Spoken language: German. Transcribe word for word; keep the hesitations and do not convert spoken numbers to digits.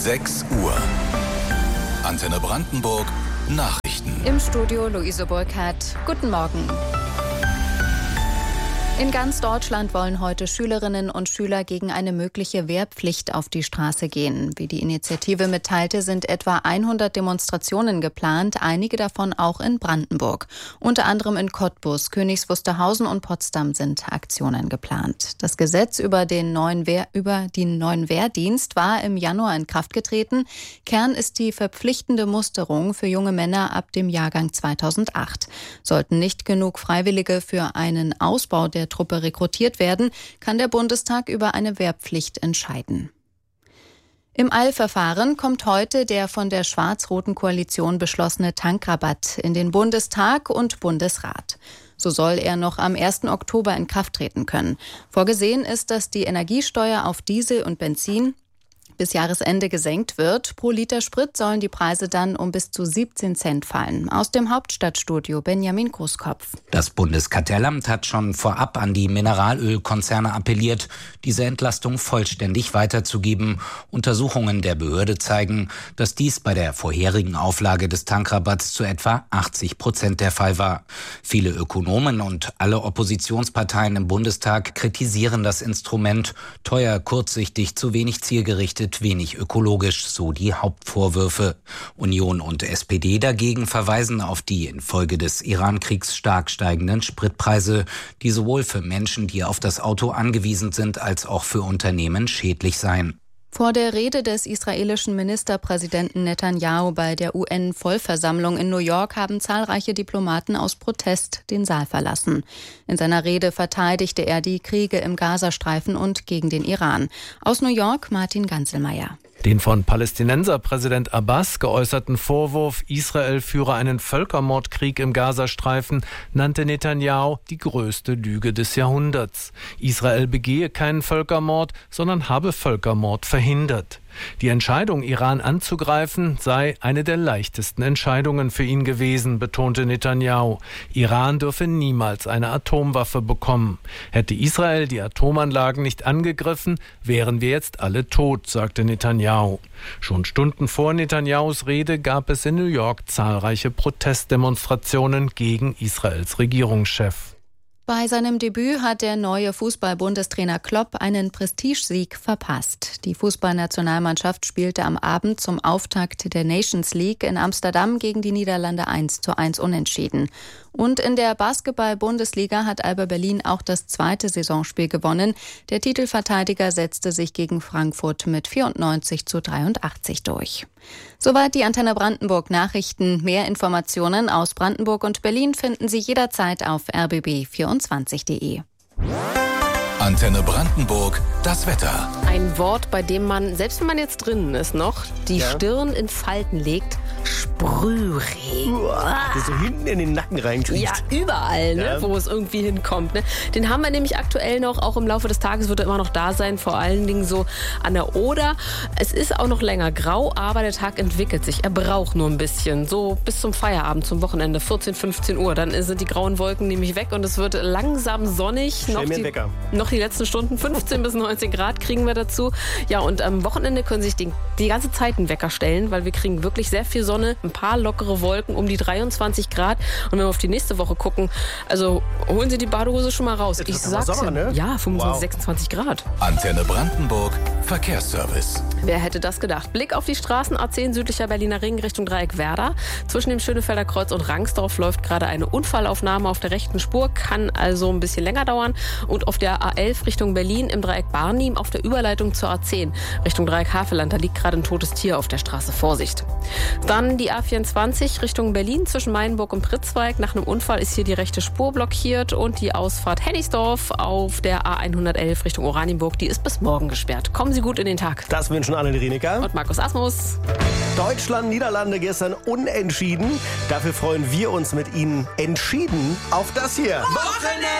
sechs Uhr. Antenne Brandenburg, Nachrichten. Im Studio Luise Burkhardt. Guten Morgen. In ganz Deutschland wollen heute Schülerinnen und Schüler gegen eine mögliche Wehrpflicht auf die Straße gehen. Wie die Initiative mitteilte, sind etwa hundert Demonstrationen geplant, einige davon auch in Brandenburg. Unter anderem in Cottbus, Königs Wusterhausen und Potsdam sind Aktionen geplant. Das Gesetz über den neuen Wehr, über den neuen Wehrdienst war im Januar in Kraft getreten. Kern ist die verpflichtende Musterung für junge Männer ab dem Jahrgang zweitausendacht. Sollten nicht genug Freiwillige für einen Ausbau der Truppe rekrutiert werden, kann der Bundestag über eine Wehrpflicht entscheiden. Im Eilverfahren kommt heute der von der schwarz-roten Koalition beschlossene Tankrabatt in den Bundestag und Bundesrat. So soll er noch am ersten Oktober in Kraft treten können. Vorgesehen ist, dass die Energiesteuer auf Diesel und Benzin bis Jahresende gesenkt wird. Pro Liter Sprit sollen die Preise dann um bis zu siebzehn Cent fallen. Aus dem Hauptstadtstudio Benjamin Großkopf. Das Bundeskartellamt hat schon vorab an die Mineralölkonzerne appelliert, diese Entlastung vollständig weiterzugeben. Untersuchungen der Behörde zeigen, dass dies bei der vorherigen Auflage des Tankrabatts zu etwa achtzig Prozent der Fall war. Viele Ökonomen und alle Oppositionsparteien im Bundestag kritisieren das Instrument. Teuer, kurzsichtig, zu wenig zielgerichtet, wenig ökologisch, so die Hauptvorwürfe. Union und S P D dagegen verweisen auf die infolge des Iran-Kriegs stark steigenden Spritpreise, die sowohl für Menschen, die auf das Auto angewiesen sind, als auch für Unternehmen schädlich seien. Vor der Rede des israelischen Ministerpräsidenten Netanyahu bei der U N-Vollversammlung in New York haben zahlreiche Diplomaten aus Protest den Saal verlassen. In seiner Rede verteidigte er die Kriege im Gazastreifen und gegen den Iran. Aus New York Martin Ganzelmeier. Den von Palästinenserpräsident Abbas geäußerten Vorwurf, Israel führe einen Völkermordkrieg im Gazastreifen, nannte Netanyahu die größte Lüge des Jahrhunderts. Israel begehe keinen Völkermord, sondern habe Völkermord verhindert. Die Entscheidung, Iran anzugreifen, sei eine der leichtesten Entscheidungen für ihn gewesen, betonte Netanyahu. Iran dürfe niemals eine Atomwaffe bekommen. Hätte Israel die Atomanlagen nicht angegriffen, wären wir jetzt alle tot, sagte Netanyahu. Schon Stunden vor Netanyahus Rede gab es in New York zahlreiche Protestdemonstrationen gegen Israels Regierungschef. Bei seinem Debüt hat der neue Fußball-Bundestrainer Klopp einen Prestigesieg verpasst. Die Fußballnationalmannschaft spielte am Abend zum Auftakt der Nations League in Amsterdam gegen die Niederlande eins zu eins unentschieden. Und in der Basketball-Bundesliga hat Alba Berlin auch das zweite Saisonspiel gewonnen. Der Titelverteidiger setzte sich gegen Frankfurt mit vierundneunzig zu dreiundachtzig durch. Soweit die Antenne Brandenburg Nachrichten. Mehr Informationen aus Brandenburg und Berlin finden Sie jederzeit auf r b b vierundzwanzig punkt de. Antenne Brandenburg, das Wetter. Ein Wort, bei dem man, selbst wenn man jetzt drinnen ist noch, die ja. Stirn in Falten legt. Sprühregen. Der so hinten in den Nacken reinkriegt. Ja, überall, ne, ja. wo es irgendwie hinkommt. Ne. Den haben wir nämlich aktuell noch, auch im Laufe des Tages wird er immer noch da sein, vor allen Dingen so an der Oder. Es ist auch noch länger grau, aber der Tag entwickelt sich. Er braucht nur ein bisschen, so bis zum Feierabend, zum Wochenende, vierzehn, fünfzehn Uhr. Dann sind die grauen Wolken nämlich weg und es wird langsam sonnig. Noch die, Wecker. noch die letzten Stunden, fünfzehn bis neunzehn Grad kriegen wir dazu. Ja, und am Wochenende können sich die, die ganze Zeit einen Wecker stellen, weil wir kriegen wirklich sehr viel Sonne, ein paar lockere Wolken, um die dreiundzwanzig Grad. Und wenn wir auf die nächste Woche gucken, also holen Sie die Badehose schon mal raus. Jetzt ich sag's sag's ne? Ja, fünfundzwanzig, wow. sechsundzwanzig Grad. Antenne Brandenburg, Verkehrsservice. Wer hätte das gedacht? Blick auf die Straßen A zehn südlicher Berliner Ring Richtung Dreieck Werder. Zwischen dem Schönefelder Kreuz und Rangsdorf läuft gerade eine Unfallaufnahme auf der rechten Spur, kann also ein bisschen länger dauern. Und auf der A elf Richtung Berlin im Dreieck Barnim auf der Überleitung zur A zehn Richtung Dreieck Havelland, da liegt gerade ein totes Tier auf der Straße. Vorsicht. Dann die A vierundzwanzig Richtung Berlin zwischen Mainburg und Pritzwalk. Nach einem Unfall ist hier die rechte Spur blockiert und die Ausfahrt Hennigsdorf auf der A hundertelf Richtung Oranienburg, die ist bis morgen gesperrt. Kommen Sie gut in den Tag. Das wünschen Anne Renika und Markus Asmus. Deutschland, Niederlande gestern unentschieden. Dafür freuen wir uns mit Ihnen entschieden auf das hier. Wochenende!